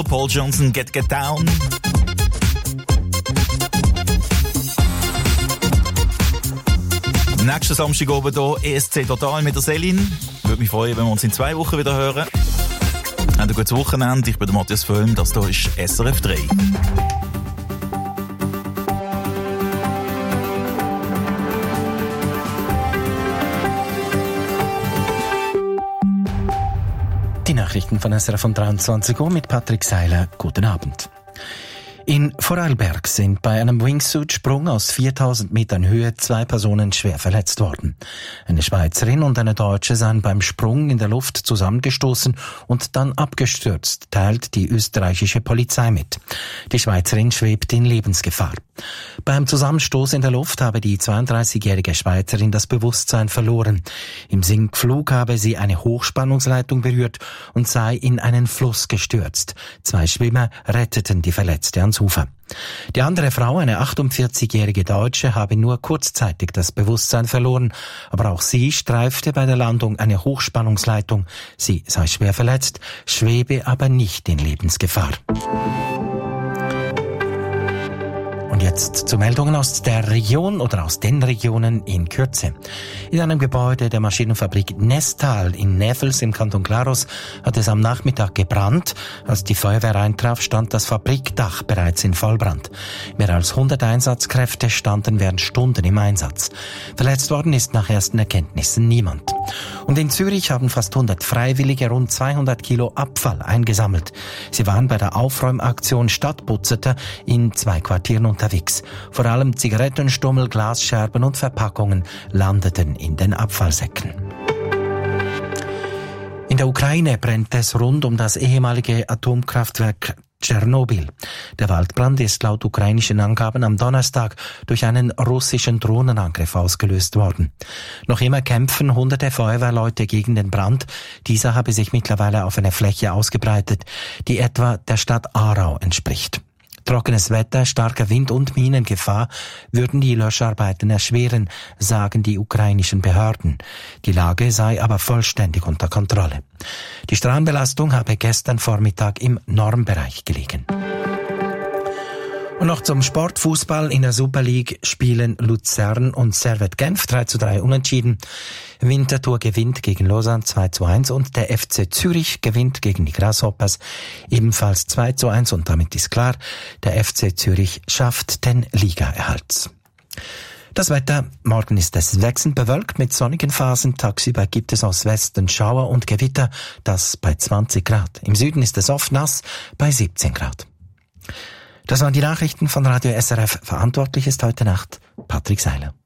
Paul Johnson, Get Down. Nächsten Samstag oben hier ESC Total mit der Céline. Würde mich freuen, wenn wir uns in 2 Wochen wieder hören. Habt ein gutes Wochenende. Ich bin der Matthias Völlm. Das hier ist SRF 3. Die Nachrichten von SRF um 23 Uhr mit Patrick Seiler. Guten Abend. In Vorarlberg sind bei einem Wingsuit-Sprung aus 4000 Metern Höhe 2 Personen schwer verletzt worden. Eine Schweizerin und eine Deutsche seien beim Sprung in der Luft zusammengestoßen und dann abgestürzt, teilt die österreichische Polizei mit. Die Schweizerin schwebt in Lebensgefahr. Beim Zusammenstoß in der Luft habe die 32-jährige Schweizerin das Bewusstsein verloren. Im Sinkflug habe sie eine Hochspannungsleitung berührt und sei in einen Fluss gestürzt. 2 Schwimmer retteten die Verletzte ans Ufer. Die andere Frau, eine 48-jährige Deutsche, habe nur kurzzeitig das Bewusstsein verloren, aber auch sie streifte bei der Landung eine Hochspannungsleitung. Sie sei schwer verletzt, schwebe aber nicht in Lebensgefahr. Und jetzt zu Meldungen aus der Region oder aus den Regionen in Kürze. In einem Gebäude der Maschinenfabrik Nestal in Näfels im Kanton Glarus hat es am Nachmittag gebrannt. Als die Feuerwehr eintraf, stand das Fabrikdach bereits in Vollbrand. Mehr als 100 Einsatzkräfte standen während Stunden im Einsatz. Verletzt worden ist nach ersten Erkenntnissen niemand. Und in Zürich haben fast 100 Freiwillige rund 200 Kilo Abfall eingesammelt. Sie waren bei der Aufräumaktion Stadtputzerter in 2 Quartieren unterwegs. Vor allem Zigarettenstummel, Glasscherben und Verpackungen landeten in den Abfallsäcken. In der Ukraine brennt es rund um das ehemalige Atomkraftwerk Tschernobyl. Der Waldbrand ist laut ukrainischen Angaben am Donnerstag durch einen russischen Drohnenangriff ausgelöst worden. Noch immer kämpfen hunderte Feuerwehrleute gegen den Brand. Dieser habe sich mittlerweile auf eine Fläche ausgebreitet, die etwa der Stadt Aarau entspricht. Trockenes Wetter, starker Wind und Minengefahr würden die Löscharbeiten erschweren, sagen die ukrainischen Behörden. Die Lage sei aber vollständig unter Kontrolle. Die Strahlenbelastung habe gestern Vormittag im Normbereich gelegen. Und noch zum Sport. Fußball in der Super League spielen Luzern und Servette Genf 3:3 unentschieden. Winterthur gewinnt gegen Lausanne 2:1 und der FC Zürich gewinnt gegen die Grasshoppers ebenfalls 2:1 und damit ist klar, der FC Zürich schafft den Ligaerhalt. Das Wetter, morgen ist es wechselnd bewölkt mit sonnigen Phasen. Tagsüber gibt es aus Westen Schauer und Gewitter, das bei 20 Grad. Im Süden ist es oft nass bei 17 Grad. Das waren die Nachrichten von Radio SRF. Verantwortlich ist heute Nacht Patrick Seiler.